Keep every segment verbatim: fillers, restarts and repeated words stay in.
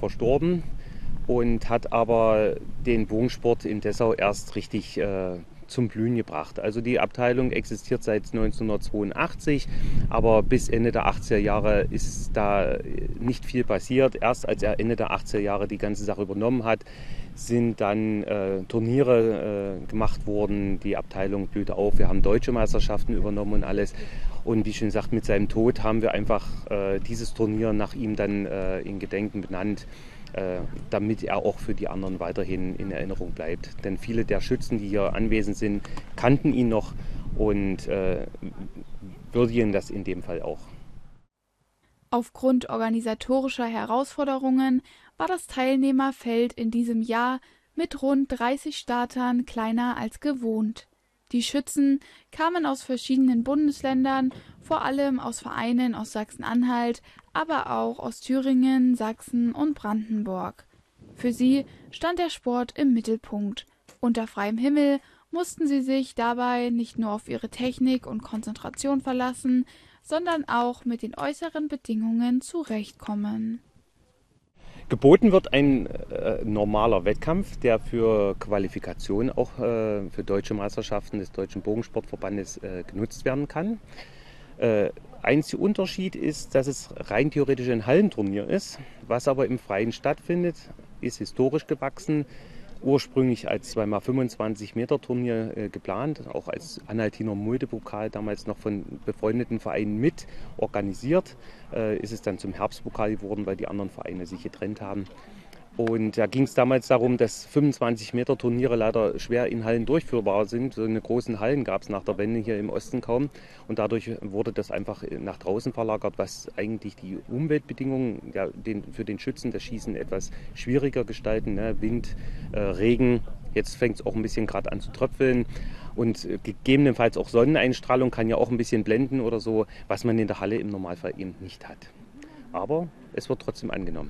verstorben und hat aber den Bogensport in Dessau erst richtig äh, zum Blühen gebracht. Also die Abteilung existiert seit neunzehnhundertzweiundachtzig, aber bis Ende der achtziger Jahre ist da nicht viel passiert. Erst als er Ende der achtziger Jahre die ganze Sache übernommen hat, sind dann äh, Turniere äh, gemacht worden. Die Abteilung blühte auf. Wir haben deutsche Meisterschaften übernommen und alles. Und wie schon gesagt, mit seinem Tod haben wir einfach äh, dieses Turnier nach ihm dann äh, in Gedenken benannt, äh, damit er auch für die anderen weiterhin in Erinnerung bleibt. Denn viele der Schützen, die hier anwesend sind, kannten ihn noch und äh, würdigen das in dem Fall auch. Aufgrund organisatorischer Herausforderungen war das Teilnehmerfeld in diesem Jahr mit rund dreißig Startern kleiner als gewohnt. Die Schützen kamen aus verschiedenen Bundesländern, vor allem aus Vereinen aus Sachsen-Anhalt, aber auch aus Thüringen, Sachsen und Brandenburg. Für sie stand der Sport im Mittelpunkt. Unter freiem Himmel mussten sie sich dabei nicht nur auf ihre Technik und Konzentration verlassen, sondern auch mit den äußeren Bedingungen zurechtkommen. Geboten wird ein äh, normaler Wettkampf, der für Qualifikation auch äh, für deutsche Meisterschaften des Deutschen Bogensportverbandes äh, genutzt werden kann. Äh, einziger Unterschied ist, dass es rein theoretisch ein Hallenturnier ist, was aber im Freien stattfindet, ist historisch gewachsen. Ursprünglich als zwei mal fünfundzwanzig Meter Turnier äh, geplant, auch als Anhaltiner Multipokal damals noch von befreundeten Vereinen mit organisiert. Äh, ist es dann zum Herbstpokal geworden, weil die anderen Vereine sich getrennt haben. Und da ging es damals darum, dass fünfundzwanzig Meter Turniere leider schwer in Hallen durchführbar sind. So eine großen Hallen gab es nach der Wende hier im Osten kaum. Und dadurch wurde das einfach nach draußen verlagert, was eigentlich die Umweltbedingungen ja, den, für den Schützen das Schießen etwas schwieriger gestalten. Ne? Wind, äh, Regen, jetzt fängt es auch ein bisschen gerade an zu tröpfeln. Und äh, gegebenenfalls auch Sonneneinstrahlung kann ja auch ein bisschen blenden oder so, was man in der Halle im Normalfall eben nicht hat. Aber es wird trotzdem angenommen.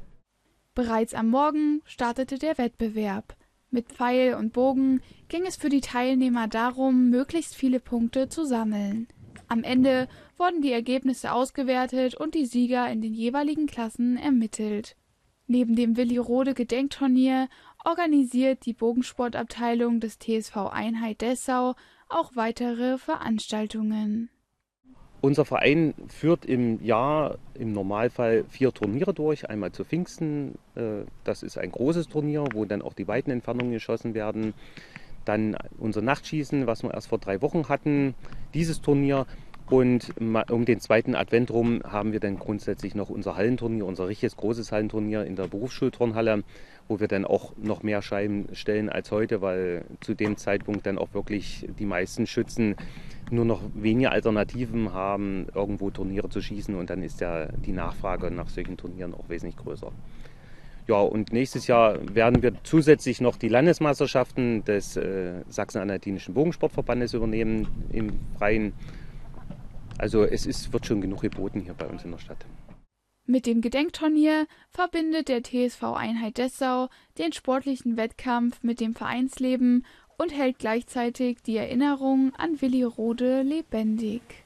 Bereits am Morgen startete der Wettbewerb. Mit Pfeil und Bogen ging es für die Teilnehmer darum, möglichst viele Punkte zu sammeln. Am Ende wurden die Ergebnisse ausgewertet und die Sieger in den jeweiligen Klassen ermittelt. Neben dem Willi-Rode-Gedenkturnier organisiert die Bogensportabteilung des T S V Einheit Dessau auch weitere Veranstaltungen. Unser Verein führt im Jahr im Normalfall vier Turniere durch. Einmal zu Pfingsten, das ist ein großes Turnier, wo dann auch die weiten Entfernungen geschossen werden. Dann unser Nachtschießen, was wir erst vor drei Wochen hatten, dieses Turnier. Und um den zweiten Advent rum haben wir dann grundsätzlich noch unser Hallenturnier, unser richtiges großes Hallenturnier in der Berufsschulturnhalle, wo wir dann auch noch mehr Scheiben stellen als heute, weil zu dem Zeitpunkt dann auch wirklich die meisten Schützen nur noch wenige Alternativen haben, irgendwo Turniere zu schießen, und dann ist ja die Nachfrage nach solchen Turnieren auch wesentlich größer. Ja, und nächstes Jahr werden wir zusätzlich noch die Landesmeisterschaften des äh, Sachsen-Anhaltinischen Bogensportverbandes übernehmen im Freien. Also es ist, wird schon genug geboten hier bei uns in der Stadt. Mit dem Gedenkturnier verbindet der T S V Einheit Dessau den sportlichen Wettkampf mit dem Vereinsleben und hält gleichzeitig die Erinnerung an Willi Rode lebendig.